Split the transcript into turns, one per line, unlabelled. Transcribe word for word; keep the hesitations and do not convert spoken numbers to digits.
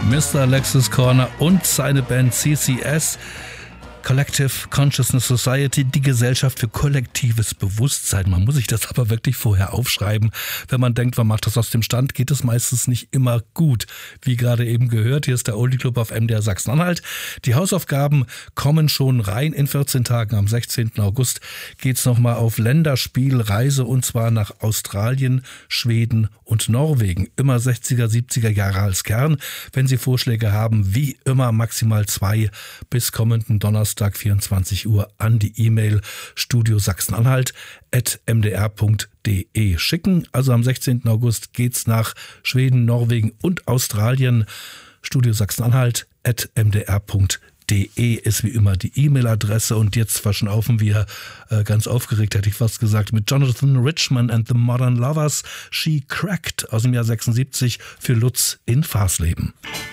Mister Alexis Corner und seine Band C C S, Collective Consciousness Society, die Gesellschaft für kollektives Bewusstsein. Man muss sich das aber wirklich vorher aufschreiben. Wenn man denkt, man macht das aus dem Stand, geht es meistens nicht immer gut. Wie gerade eben gehört, hier ist der Oldie Club auf M D R Sachsen-Anhalt. Die Hausaufgaben kommen schon rein. In vierzehn Tagen, am sechzehnten August, geht's nochmal auf Länderspielreise, und zwar nach Australien, Schweden und Norwegen. Immer sechziger, siebziger Jahre als Kern. Wenn Sie Vorschläge haben, wie immer maximal zwei bis kommenden Donnerstag vierundzwanzig Uhr an die E-Mail studio sachsenanhalt at m d r punkt d e schicken. Also am sechzehnten August geht's nach Schweden, Norwegen und Australien. studio sachsenanhalt at m d r punkt d e ist wie immer die E-Mail-Adresse. Und jetzt verschnaufen wir äh, ganz aufgeregt, hätte ich fast gesagt, mit Jonathan Richman and the Modern Lovers, She Cracked aus dem Jahr sechsundsiebzig für Lutz in Farsleben.